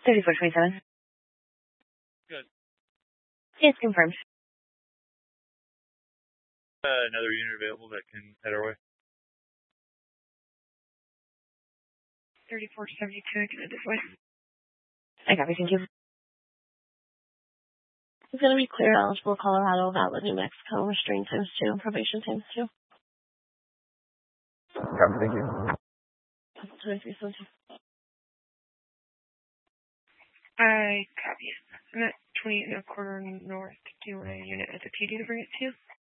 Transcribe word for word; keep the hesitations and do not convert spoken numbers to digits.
thirty-four twenty-seven. Good. It's confirmed. Uh, another unit available that can head our way. thirty-four seventy-two, get it this way. I got it, thank you. It's going to be clear, eligible, Colorado, valid, New Mexico, restraint times two, probation times two. Copy, thank you. twenty-three seventeen. I copy. I'm at twenty-eight and a quarter north. Do you want a unit at the P D to bring it to you?